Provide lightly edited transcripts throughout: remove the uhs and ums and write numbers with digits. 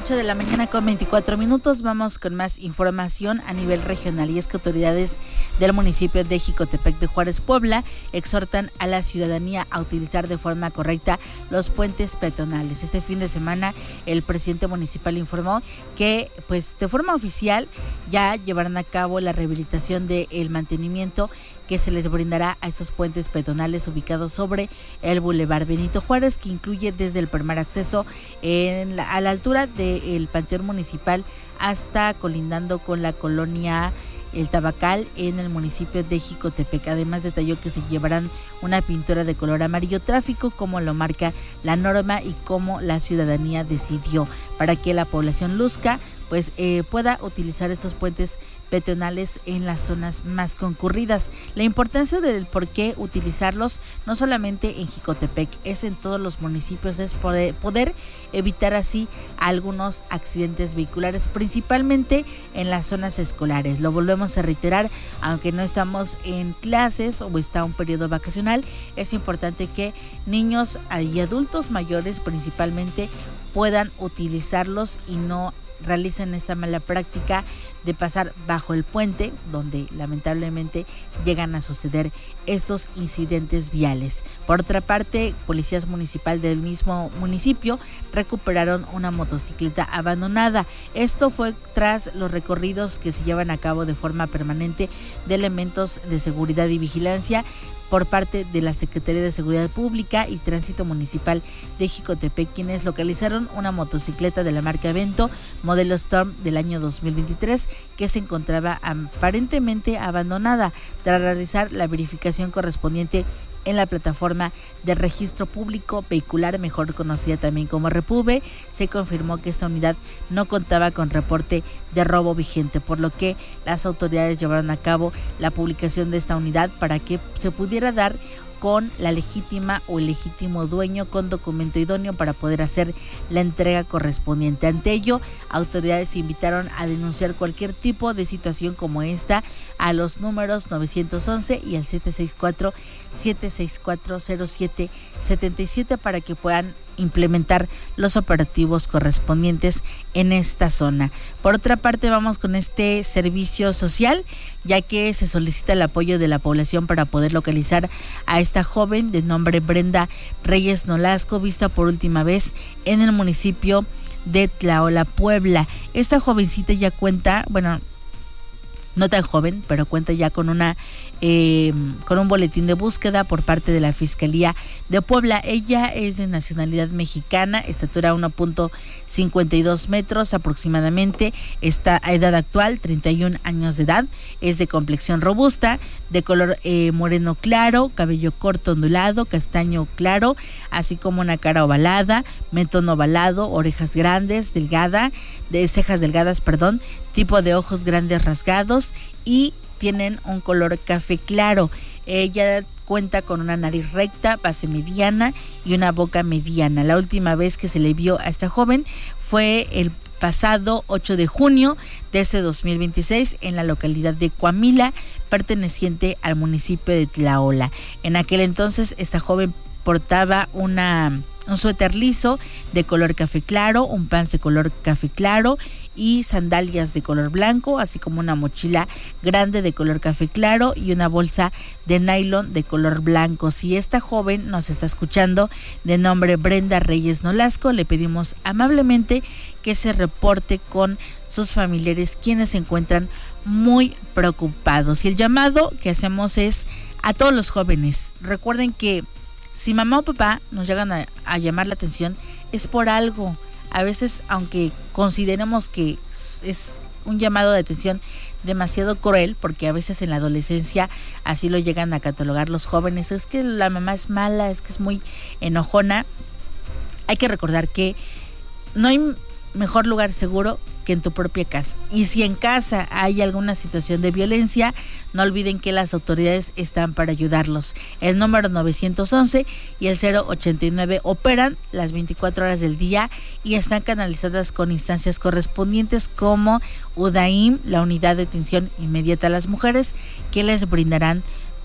8 de la mañana con 24 minutos. Vamos con más información a nivel regional, y es que autoridades del municipio de Jicotepec de Juárez, Puebla, exhortan a la ciudadanía a utilizar de forma correcta los puentes peatonales. Este fin de semana el presidente municipal informó que pues de forma oficial ya llevarán a cabo la rehabilitación del mantenimiento que se les brindará a estos puentes peatonales ubicados sobre el Boulevard Benito Juárez, que incluye desde el primer acceso a la altura del Panteón Municipal hasta colindando con la colonia El Tabacal en el municipio de Jicotepec. Además detalló que se llevarán una pintura de color amarillo tráfico como lo marca la norma y como la ciudadanía decidió, para que la población luzca pues pueda utilizar estos puentes peatonales en las zonas más concurridas. La importancia del por qué utilizarlos no solamente en Jicotepec, es en todos los municipios, es poder evitar así algunos accidentes vehiculares, principalmente en las zonas escolares. Lo volvemos a reiterar, aunque no estamos en clases o está un periodo vacacional, es importante que niños y adultos mayores principalmente puedan utilizarlos y no realicen esta mala práctica de pasar bajo el puente, donde lamentablemente llegan a suceder estos incidentes viales. Por otra parte, policías municipales del mismo municipio recuperaron una motocicleta abandonada. Esto fue tras los recorridos que se llevan a cabo de forma permanente de elementos de seguridad y vigilancia por parte de la Secretaría de Seguridad Pública y Tránsito Municipal de Jicotepec, quienes localizaron una motocicleta de la marca Vento, modelo Storm del año 2023, que se encontraba aparentemente abandonada. Tras realizar la verificación correspondiente en la plataforma de registro público vehicular, mejor conocida también como Repube, se confirmó que esta unidad no contaba con reporte de robo vigente, por lo que las autoridades llevaron a cabo la publicación de esta unidad para que se pudiera dar con la legítima o el legítimo dueño con documento idóneo para poder hacer la entrega correspondiente. Ante ello, autoridades invitaron a denunciar cualquier tipo de situación como esta a los números 911 y al 764-764-0777 para que puedan implementar los operativos correspondientes en esta zona. Por otra parte, vamos con este servicio social, ya que se solicita el apoyo de la población para poder localizar a esta joven de nombre Brenda Reyes Nolasco, vista por última vez en el municipio de Tlaola, Puebla. Esta jovencita ya cuenta, bueno, no tan joven, pero cuenta ya con un boletín de búsqueda por parte de la Fiscalía de Puebla. Ella es de nacionalidad mexicana, estatura 1.52 metros aproximadamente, está a edad actual, 31 años de edad, es de complexión robusta, de color moreno claro, cabello corto ondulado, castaño claro, así como una cara ovalada, mentón ovalado, orejas grandes, cejas delgadas, tipo de ojos grandes rasgados y tienen un color café claro. Ella cuenta con una nariz recta, base mediana y una boca mediana. La última vez que se le vio a esta joven fue el pasado 8 de junio de este 2026 en la localidad de Coamila, perteneciente al municipio de Tlaola. En aquel entonces esta joven portaba un suéter liso de color café claro, un pants de color café claro y sandalias de color blanco, así como una mochila grande de color café claro y una bolsa de nylon de color blanco. Si esta joven nos está escuchando, de nombre Brenda Reyes Nolasco, le pedimos amablemente que se reporte con sus familiares, quienes se encuentran muy preocupados. Y el llamado que hacemos es a todos los jóvenes. Recuerden que si mamá o papá nos llegan a llamar la atención, es por algo. A veces, aunque consideremos que es un llamado de atención demasiado cruel, porque a veces en la adolescencia así lo llegan a catalogar los jóvenes, es que la mamá es mala, es que es muy enojona, hay que recordar que no hay mejor lugar seguro que en tu propia casa. Y si en casa hay alguna situación de violencia, no olviden que las autoridades están para ayudarlos. El número 911 y el 089 operan las 24 horas del día y están canalizadas con instancias correspondientes como UDAIM, la Unidad de Atención Inmediata a las Mujeres, que les brindarán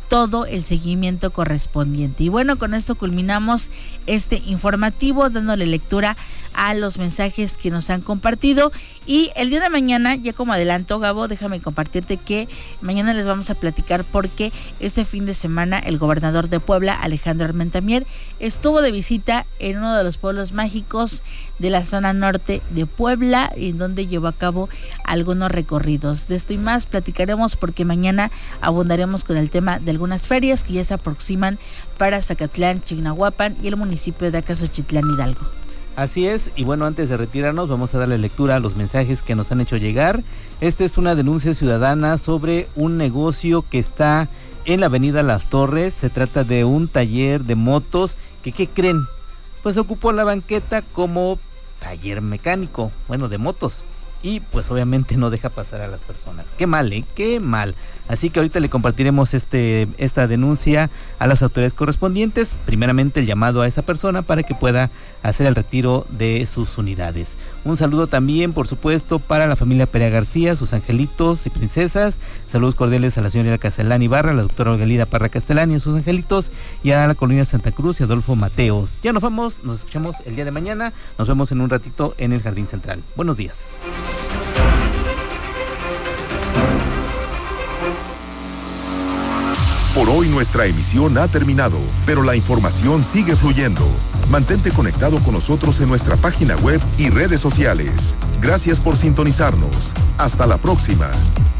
todo el seguimiento correspondiente. Y bueno, con esto culminamos este informativo, dándole lectura a los mensajes que nos han compartido. Y el día de mañana, ya como adelanto, Gabo, déjame compartirte que mañana les vamos a platicar porque este fin de semana el gobernador de Puebla, Alejandro Armentamier, estuvo de visita en uno de los pueblos mágicos de la zona norte de Puebla, en donde llevó a cabo algunos recorridos. De esto y más platicaremos porque mañana abundaremos con el tema de algunas ferias que ya se aproximan para Zacatlán, Chignahuapan y el municipio de Acasochitlán, Hidalgo. Así es, y bueno, antes de retirarnos vamos a darle lectura a los mensajes que nos han hecho llegar. Esta es una denuncia ciudadana sobre un negocio que está en la avenida Las Torres. Se trata de un taller de motos que, ¿qué creen? Pues ocupó la banqueta como taller mecánico, bueno, de motos. Y pues obviamente no deja pasar a las personas. Qué mal, qué mal. Así que ahorita le compartiremos esta denuncia a las autoridades correspondientes. Primeramente el llamado a esa persona para que pueda hacer el retiro de sus unidades. Un saludo también, por supuesto, para la familia Perea García, sus angelitos y princesas. Saludos cordiales a la señora Castellán Ibarra, a la doctora Olgalida Parra Castellán y a sus angelitos, y a la colonia Santa Cruz y Adolfo Mateos. Ya nos vamos, nos escuchamos el día de mañana. Nos vemos en un ratito en el Jardín Central. Buenos días. Por hoy nuestra emisión ha terminado, pero la información sigue fluyendo. Mantente conectado con nosotros en nuestra página web y redes sociales. Gracias por sintonizarnos. Hasta la próxima.